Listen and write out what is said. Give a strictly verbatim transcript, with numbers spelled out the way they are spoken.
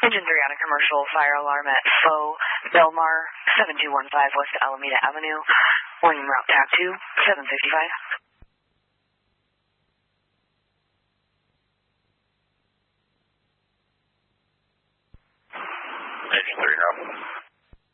Engine three on a commercial fire alarm at Faux Belmar, seven two one five West Alameda Avenue. Wing route T A C two, seven fifty-five. Engine three, no.